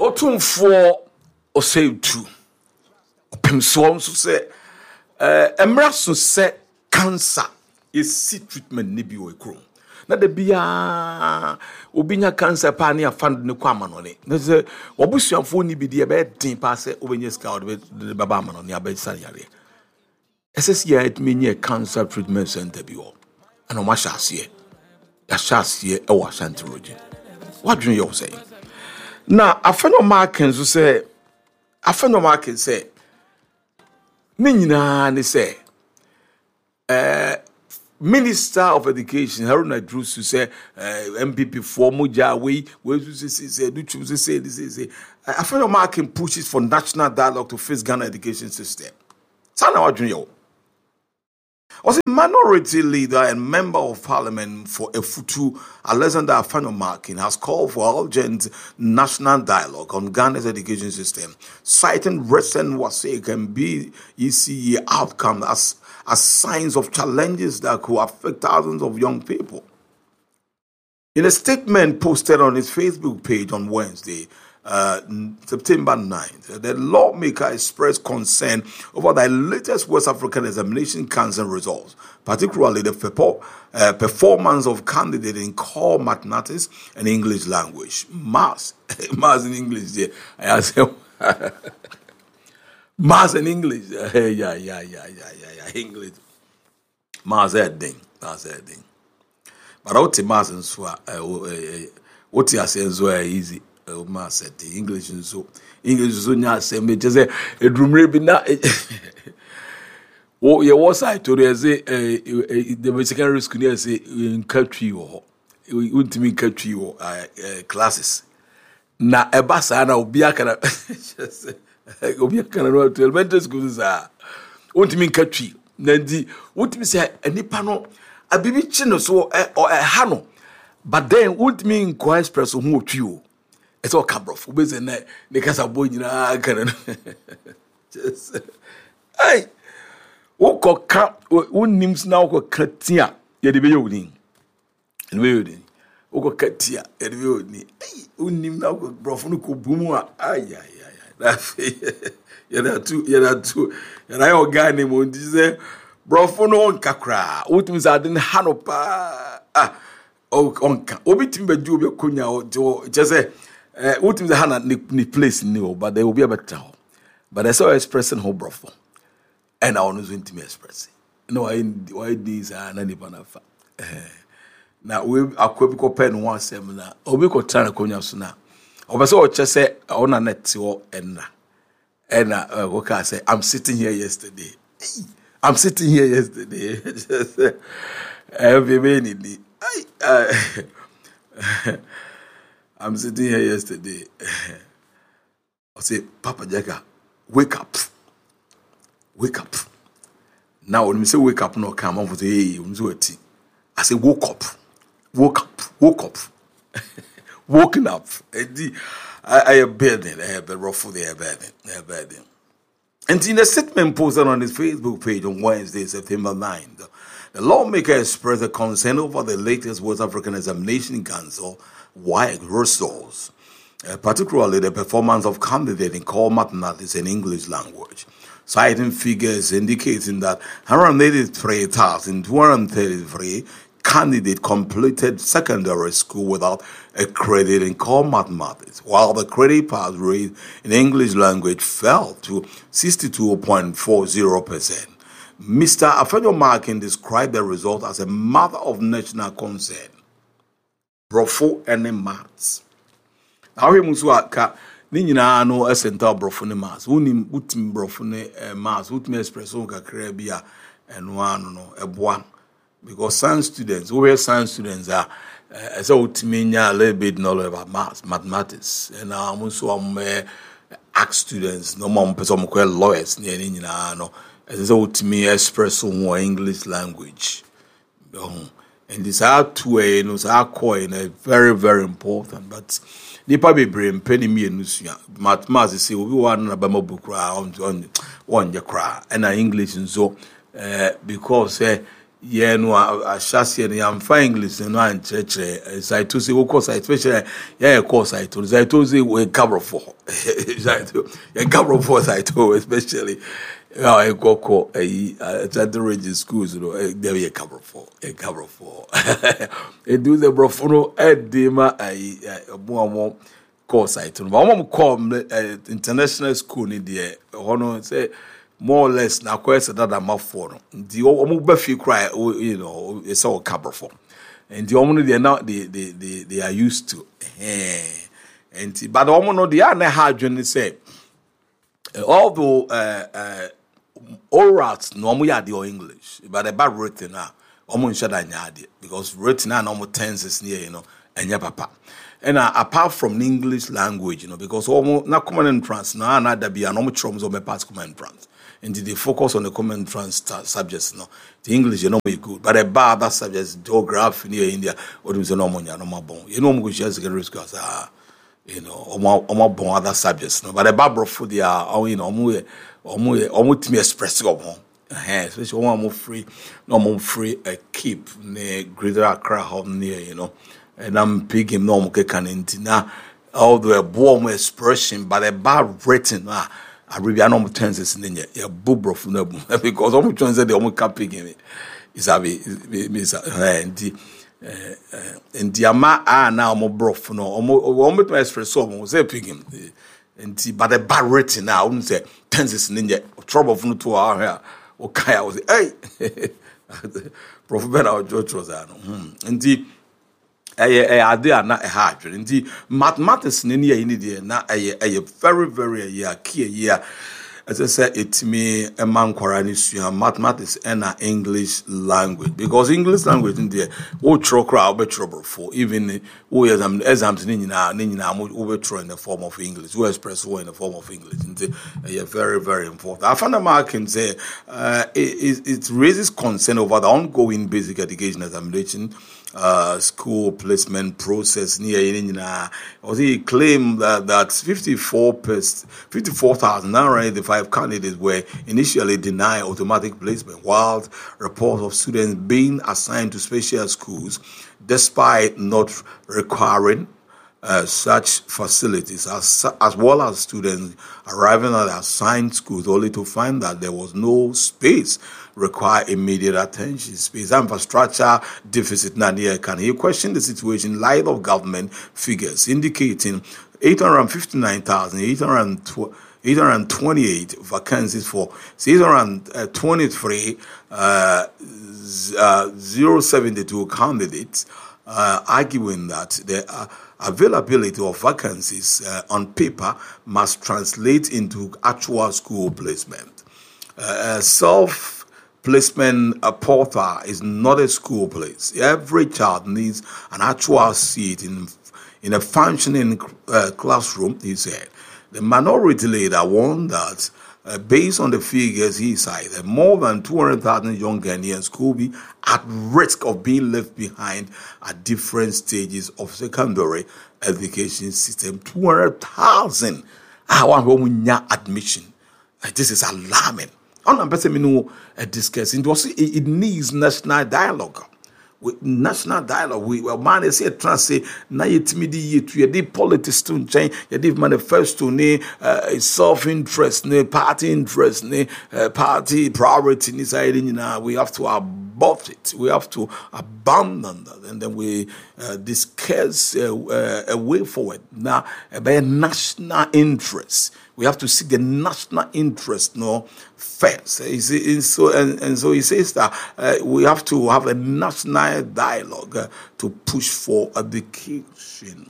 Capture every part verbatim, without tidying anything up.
Otum for or say two. Opem so say uh emraso say cancer is seed treatment ni bi o ekro. Na de bia obinya cancer pa na fund ne kwama no ne. Na say obusuafo ni bi de be din pa say obenya ska de baba ma no ne abesa yare. S S year it mean cancer treatment center bi o. Ana ma sha ase. Ya sha ase e wa Ashanti region. What do you say? Now, I found no marking to say, I found no marking say, Nina, they say, uh, Minister of Education, Haruna Drews, to say, uh, M P P for Muja, we, where you say, do choose to say, this is I found no marking pushes for national dialogue to face Ghana education system. Sana what do you? Was a minority leader and member of parliament for Efutu, Alexander Afano-Markin, has called for urgent national dialogue on Ghana's education system, citing recent WASEC and B E C E outcomes as, as signs of challenges that could affect thousands of young people. In a statement posted on his Facebook page on Wednesday, Uh, September ninth, the lawmaker expressed concern over the latest West African Examination Council results, particularly the uh, performance of candidates in core mathematics and English language. Maths, maths in English, yeah. I say, maths in English, yeah, yeah, yeah, yeah, yeah, yeah, English. Maths that thing, maths that thing. But I would maths and so, what you say is very easy. Uh, ma said the English and so English so nya say me just say edrumre bi na wo ye was I to say the secondary school near say in country or ultimate country or classes na eba sa na obi akana obi akana no to elementary school sa ultimate country na di ultimate say enipa no abibi chi no so e ha no but then ultimate ko express who otwi o. It's all cabrof. Who's in there? The casa boy, you know, can just hey, who could cap, who names now could cut tia, yet the building. And building, who could cut tia, yet the building. Hey, who names now could brofunu kubumua. Ay, ay, ay, ay. You're not two, you're not two. And I organic on this brofunu on kakra. What means I didn't hanopa. Ah, oh, onka. Obi timber do be kunya or just say. Uh, what is the hand ni place new, but there will be a better. But I saw expressing whole brother, and I was going to me expressing. No, I why these are none of now we are quick pen one seminar, or we could turn a conya sooner. Or so just say on a net or and and uh, what can I say? I'm sitting here yesterday. I'm sitting here yesterday. Just every minute. I. I'm sitting here yesterday. I say, Papa Jaka, wake up. Wake up. Now, when we say wake up, no, come on for the I say, woke up. Woke up. Woke up. Woken up. I have burden. I have a rough for the burden. I have burden. And in a statement posted on his Facebook page on Wednesday, September ninth, the lawmaker expressed a concern over the latest West African Examination Council WAEC results, uh, particularly the performance of candidates in core mathematics and English language, citing figures indicating that one hundred eighty-three thousand two hundred thirty-three candidates completed secondary school without a credit in core mathematics, while the credit pass rate in English language fell to sixty-two point four zero percent. Mister Afano-Markin described the result as a matter of national concern. Brofo and maths. Now we must work. Ni nyina no center brofo ne maths. Unim utim brofo ne maths. Utim express on kakra bia eno ano no eboa. Because science students, we science students are as ultimate nya a little bit knowledge about maths, mathematics. And I'm also am act students. No more person mo lawyers ni nyina no. As ultimate express on English language. And this are two way, no, are coin, very, very important. But nipa be brain penny me and mathematics say we want a bama book on on one your cry and English and so uh, because uh, yeah, no, I shall and I'm fine English and one church. As I to say, of course, I especially, yeah, of course, I told I told you we cover for. A cover for, I told, especially. I go call a at the region schools, you know, there be a cover for, a cover for. A do the brofono, a dema, a more course, I told. My mom called international school in the honor say. More or less, now question that I'm up for. The old Buffy cry, you know, it's all cover for. And the only they are not they they they they are used to. And the, but the woman the other hard when they say, although uh uh orals normally are the English, but about written now, almost should I because written now normal tenses near you know and your papa. And uh, apart from the English language, you know, because almost not common entrance now, not that be a normal trums or my past common entrance. And they focus on the common trans subjects, no. The English, you know, is good, but about other subjects, geography near India, or do you know, no more bone. You know, we just get risk as ah, you know, or more bone other subjects, no. But about bro for the ah, you know, more, or more, or more to me express go home. Especially one more free, no more free a keep near Greater Accra home near, you know. And I'm picking no more can now, although a warm expression, but about written ah. I really are not tenses in there. Yeah, bubro from the because almost translate the almost capping it. Is a bit, and the and the ama are now more broth no almost my express so was a picking. And the but the bar written now, I wouldn't say tenses in there. Trouble from two hour here. Okay, I was hey, Prophet Ben or George was and the I I they are not a hard. Indeed, mathematics in India in India na a very very a key year. As I said, it me a man quarani mathematics and English language because English language in there will throw crowd be trouble for even we exam exams in na na we throw in the form of English. We express in the form of English. Indeed, a very very important. I found a mark can say uh, it, it raises concern over the ongoing basic education examination. Uh, school placement process near in was he claimed that, that fifty-four thousand nine hundred eighty-five candidates were initially denied automatic placement, while reports of students being assigned to special schools despite not requiring uh, such facilities, as, as well as students arriving at assigned schools only to find that there was no space require immediate attention. Space infrastructure deficit. Nadia can he question the situation in light of government figures indicating eight hundred fifty-nine thousand eight hundred twenty-eight vacancies for six hundred twenty-three uh, uh, zero seventy-two candidates, uh, arguing that the uh, availability of vacancies uh, on paper must translate into actual school placement. Uh, self Placement a portal is not a school place. Every child needs an actual seat in in a functioning uh, classroom, he said. The minority leader warned that uh, based on the figures he cited, more than two hundred thousand young Ghanaians could be at risk of being left behind at different stages of secondary education system. two hundred thousand. I want admission. Uh, this is alarming. On a person know a discussing it was it needs national dialogue. With national dialogue, we well man they say trans say na yetimidi to ye politics to change ye did manifesto ne self interest ne party interest ne uh, party priority ni side now we have to abort it, we have to abandon that, and then we uh, discuss uh, uh, a way forward now about national interest. We have to seek the national interest, no, first. And so, and, and so he says that uh, we have to have a national dialogue uh, to push for education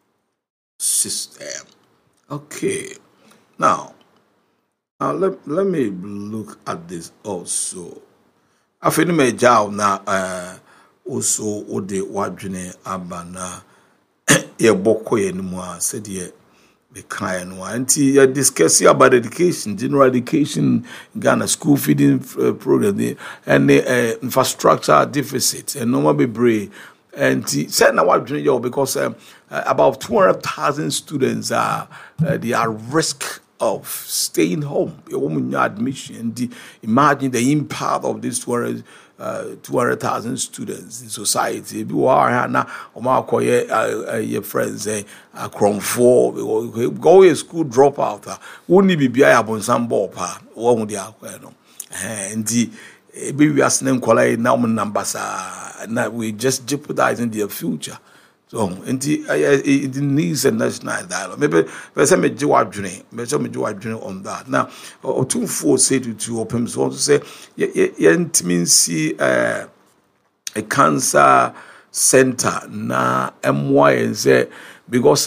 system. Okay. Now, now let, let me look at this also. I feel my job now. Also, ode wadwene abana ye boko ye nwa said ye. The kind one. And you discuss about education, general education, Ghana school feeding uh, program, and the uh, infrastructure deficit, and no more be brave. And said now what doing because um, uh, about two hundred thousand students are uh, they are risk of staying home. A woman admission. The, imagine the impact of this two hundred uh, two hundred thousand students in society. Be war na oma akoye your friends say akrom four go a school drop out. Woni bibia ya bonsam ball pa wo hu dia akoye no. Eh ndi be we asnem kwala na um numbers na we just jeopardizing their future. So, and it needs a national dialogue. Maybe there's a major wadjuni, there's a major wadjuni on that. Now, or two four say to two open so to say, yent means see a cancer center na M Y and say because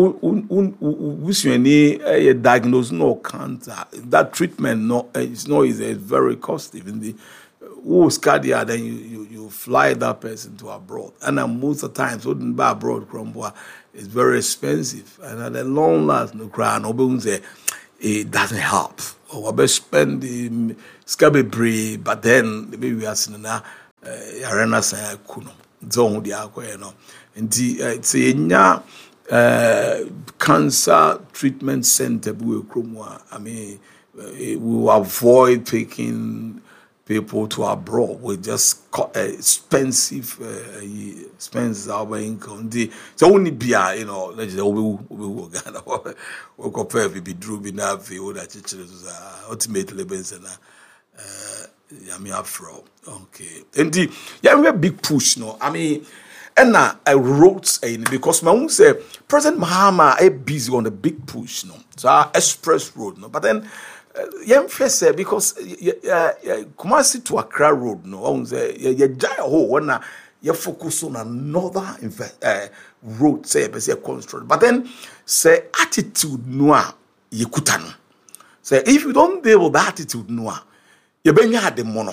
which you diagnose no cancer, that treatment no is no is very costly in the. Who scadia then you, you you fly that person to abroad, and then most of the times wouldn't buy abroad crumble is very expensive, and at the long last no crown no say it doesn't help or we spend the scabby brave, but then maybe we are seeing now arena say kuno zone the akwa no and it's a uh cancer treatment center we I mean we will avoid taking people to abroad with just uh, expensive, uh, expensive our income. So only be you know, let's say we we we Ghana. We compare we be drew be na we all that teachers ultimately benson uh I mean afro. Okay. And the yeah we a big push no. I mean and now I wrote because my own say President Mahama is busy on the big push no. So our express road no. But then Yem face because Kumasi to Accra Road, no, on the ye jaya ho when you focus on another uh, road, say, be say construct. But then say attitude noa ye kutano. Say if you don't deal with that attitude noa, you benya had the mono.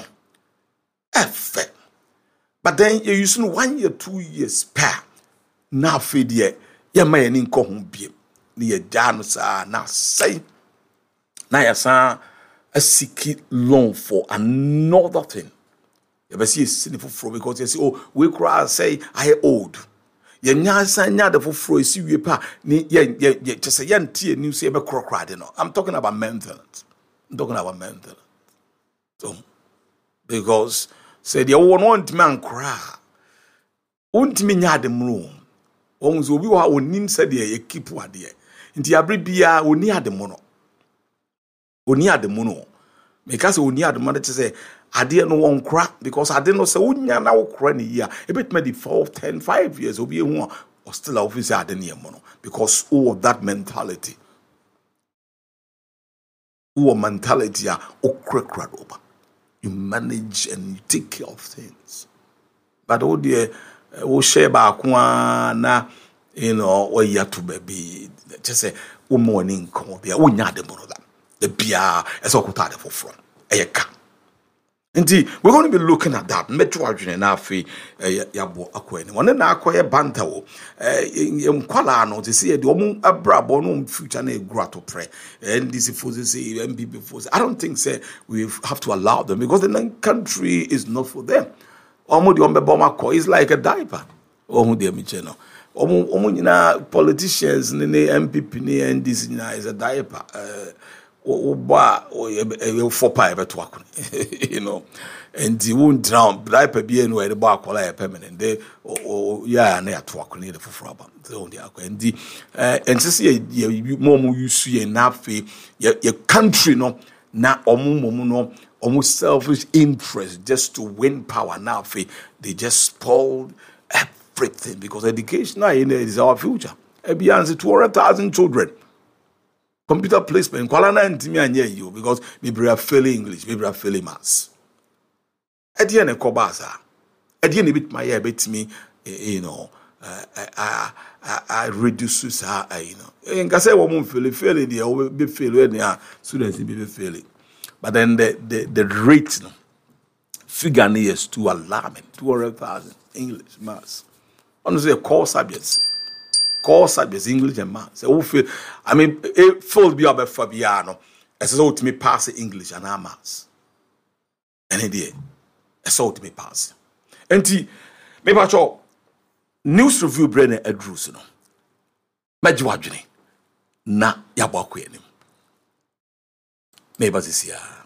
F. But then you using one year, two years spare. Now feed ye, ye may an income be near Janus are now say. Now yasa a seek loan for another thing. You ever see a sinful fro because you say, oh, we cry say I old. You nyasa nya the fro see we pa ni ye ye just say yan tea new say be crocrad no. I'm talking about maintenance. I'm talking about maintenance. So because say the one want man cry. Untimi nya dem room. Onzo obi wa onim say de ye keep wade. Nti abre bia oni adem no. Oni ademuno because oni ademuno to say ade no won kra because ade no say unya na wo kra ne year e bet me the four ten five years obi ehu or still office ade ne mo no because all of that mentality all mentality a okra over you manage and you take care of things but oh dear we share back one na you know we ya to baby just say o morning come there unya ademuno that the bia as okuta de for eyeka nti we're going to be looking at that metro adwene na afi yabo akoani one na akoye banta wo em kwala no te see de omu abrabo no future na egura to pray and this forces say M P P forces I don't think say we have to allow them because the country is not for them omu de ombebo makọ is like a diaper omu de mi cheno omu omu nyina politicians ne M P P ne and this is a diaper uh, Oba or for pipe to work, you know, and he won't drown, but I pay be anywhere the bar call a permanent day or yeah, near to work near the for rubber. So the and the and to see you more you see enough your country no na omu no almost selfish interest just to win power now they just spoiled everything because education is our future. Beyond two hundred thousand children. Computer placement, kwala na ntimi anye you because maybe I fail English, maybe I fail maths. Edi ene kobasa. Edi ene bit my year bit me, you know, I I I, I reduce her, you know. In case wo mun fail, fail the or be fail when ya students be fail. But then the the the rate no figure is too alarming. two hundred thousand English, maths. Honestly, core subjects. Core subjects, English and maths. So feel, I mean, it falls be about Fabiano. As so to me pass English and maths. And it did. As so to me pass. And maybe I show news review brain at Druso. Majuajini. Na yabakwe. Maybe this year.